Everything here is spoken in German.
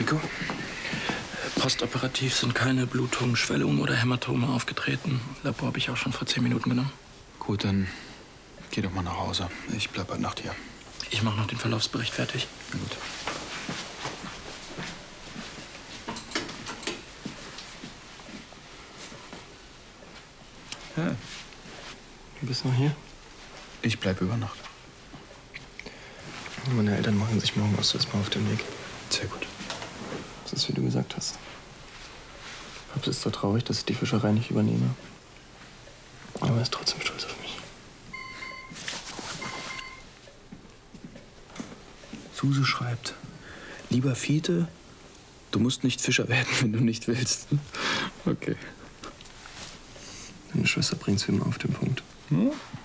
Nico? Postoperativ sind keine Blutungen, Schwellungen oder Hämatome aufgetreten. Labor habe ich auch schon vor 10 Minuten genommen. Gut, dann geh doch mal nach Hause. Ich bleib heute Nacht hier. Ich mache noch den Verlaufsbericht fertig. Na gut. Ja. Du bist noch hier? Ich bleib über Nacht. Meine Eltern machen sich morgen erstmal auf den Weg. Sehr gut. Das ist, wie du gesagt hast. Papst ist so traurig, dass ich die Fischerei nicht übernehme. Aber er ist trotzdem stolz auf mich. Suse schreibt, lieber Fiete, du musst nicht Fischer werden, wenn du nicht willst. Okay. Deine Schwester bringt's wie immer auf den Punkt. Hm?